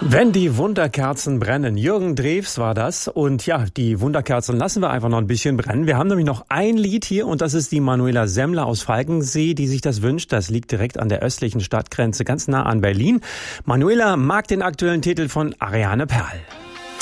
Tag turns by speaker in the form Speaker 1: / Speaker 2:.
Speaker 1: Wenn die Wunderkerzen brennen. Jürgen Drews war das. Und ja, die Wunderkerzen lassen wir einfach noch ein bisschen brennen. Wir haben nämlich noch ein Lied hier und das ist die Manuela Semmler aus Falkensee, die sich das wünscht. Das liegt direkt an der östlichen Stadtgrenze, ganz nah an Berlin. Manuela mag den aktuellen Titel von Ariane Perl.